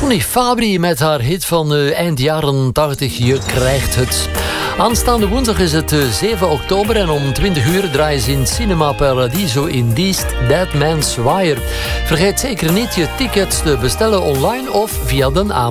Tony Fabri met haar hit van eind jaren 80, Je krijgt het. Aanstaande woensdag is het 7 oktober en om 20 uur draaien ze in Cinema Paradiso in Diest Dead Man's Wire. Vergeet zeker niet je tickets te bestellen online of via de